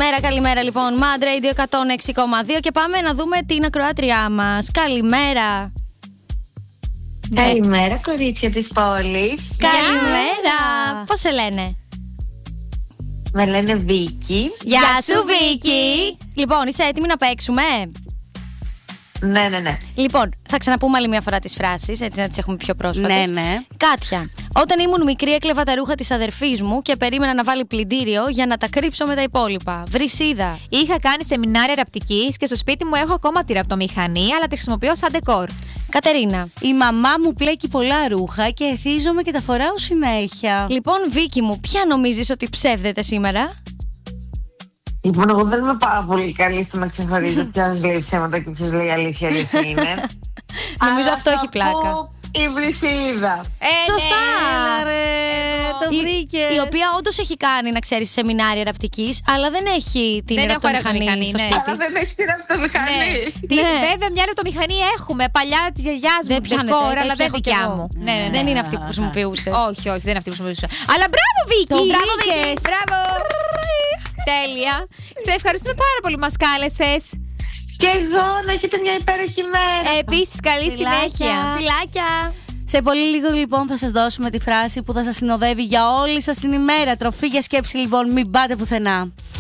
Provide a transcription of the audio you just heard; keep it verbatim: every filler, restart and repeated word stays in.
Καλημέρα, καλημέρα λοιπόν. Mad Radio εκατόν έξι κόμμα δύο και πάμε να δούμε την ακροάτριά μας. Καλημέρα. Καλημέρα, ναι. Κορίτσια της πόλης. Καλημέρα. Πώς σε λένε? Με λένε Βίκη. Γεια σου Βίκη. Λοιπόν, είσαι έτοιμη να παίξουμε? Ναι, ναι, ναι. Λοιπόν, θα ξαναπούμε άλλη μια φορά τις φράσεις, έτσι να τις έχουμε πιο πρόσφατες. Ναι, ναι. Κάτια. Όταν ήμουν μικρή, έκλεβα τα ρούχα της αδερφής μου και περίμενα να βάλει πλυντήριο για να τα κρύψω με τα υπόλοιπα. Βρυσίδα. Είχα κάνει σεμινάρια ραπτικής και στο σπίτι μου έχω ακόμα τη ραπτομηχανή, αλλά τη χρησιμοποιώ σαν ντεκόρ. Κατερίνα. Η μαμά μου πλέκει πολλά ρούχα και εθίζομαι και τα φοράω συνέχεια. Λοιπόν, Βίκη μου, ποια νομίζεις ότι ψεύδεται σήμερα? Λοιπόν, εγώ δεν είμαι πάρα πολύ καλή στο να ξεχωρίζω ποιος λέει ψέματα και ποιος λέει αλήθεια, αλήθεια είναι. Νομίζω Αλλά αυτό έχει θα πλάκα. πω η Βρυσίδα. Ε, Σωστά! Έλα ρε, το Η- βρήκες. Η οποία όντως έχει κάνει, να ξέρεις, σεμινάρια ραπτικής, αλλά δεν έχει την Δεν έχω ραπτομηχανή ραπτομηχανή, στο ναι. σπίτι. Αλλά δεν έχει την αυτομηχανή. Τι, Ναι. Βέβαια, μια ραπτομηχανή έχουμε. Παλιά τη γιαγιά μου, Δεν πιάνεται, ντεκόρ, έτσι αλλά δεν έχω κι δικιά εγώ. μου. Ναι, ναι, ναι. Δεν είναι αυτή που χρησιμοποιούσες. Όχι, όχι, δεν είναι αυτή που χρησιμοποιούσα. Αλλά μπράβο, Βίκη! Το Μπράβο, βρήκες. Βίκη! Μπράβο! Τέλεια! Σε ευχαριστούμε πάρα πολύ που μας κάλεσες. Και εγώ να έχετε μια υπέροχη μέρα. Επίσης, καλή Φιλάκια. συνέχεια. Φιλάκια! Σε πολύ λίγο λοιπόν θα σας δώσουμε τη φράση που θα σας συνοδεύει για όλη σας την ημέρα. Τροφή για σκέψη λοιπόν, μην πάτε πουθενά.